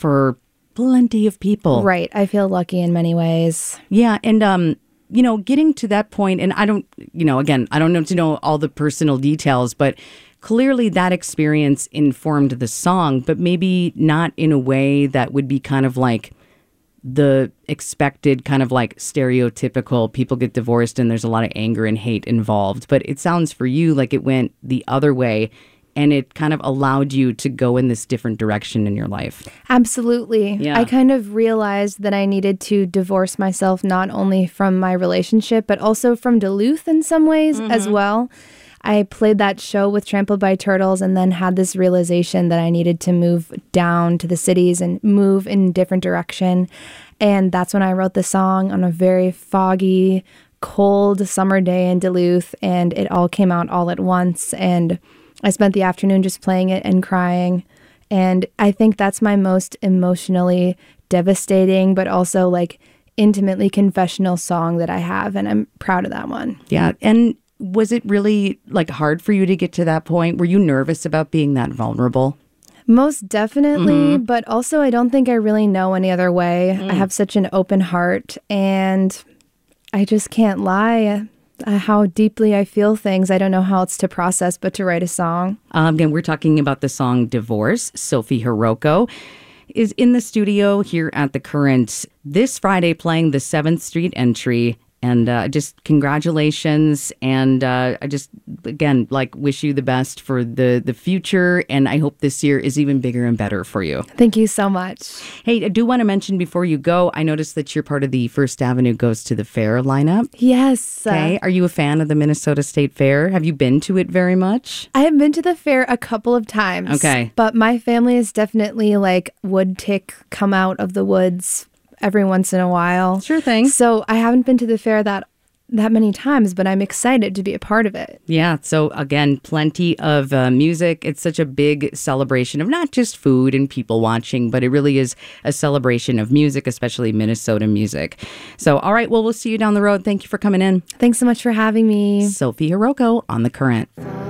for plenty of people. Right. I feel lucky in many ways. Yeah. And, getting to that point, and I don't, again, I don't know to know all the personal details, but clearly that experience informed the song, but maybe not in a way that would be kind of like the expected kind of like stereotypical people get divorced and there's a lot of anger and hate involved. But it sounds for you like it went the other way. And it kind of allowed you to go in this different direction in your life. Absolutely. Yeah. I kind of realized that I needed to divorce myself not only from my relationship, but also from Duluth in some ways as well. I played that show with Trampled by Turtles and then had this realization that I needed to move down to the cities and move in a different direction. And that's when I wrote the song on a very foggy, cold summer day in Duluth. And it all came out all at once. And I spent the afternoon just playing it and crying. And I think that's my most emotionally devastating, but also like intimately confessional song that I have. And I'm proud of that one. Yeah. And was it really like hard for you to get to that point? Were you nervous about being that vulnerable? Most definitely. But also I don't think I really know any other way. I have such an open heart and I just can't lie. How deeply I feel things. I don't know how else to process, but to write a song. Again, we're talking about the song Divorce. Sophie Hiroko is in the studio here at The Current this Friday playing the 7th Street entry. And just congratulations. And I just, again, like wish you the best for the future. And I hope this year is even bigger and better for you. Thank you so much. Hey, I do want to mention before you go, I noticed that you're part of the First Avenue Goes to the Fair lineup. Yes. Okay. Are you a fan of the Minnesota State Fair? Have you been to it very much? I have been to the fair a couple of times. Okay. But my family is definitely like wood tick come out of the woods every once in a while. Sure thing. So I haven't been to the fair that many times, but I'm excited to be a part of it. Yeah. So again, plenty of music. It's such a big celebration of not just food and people watching, but it really is a celebration of music, especially Minnesota music. So, all right. Well, we'll see you down the road. Thank you for coming in. Thanks so much for having me. Sophie Hiroko on The Current.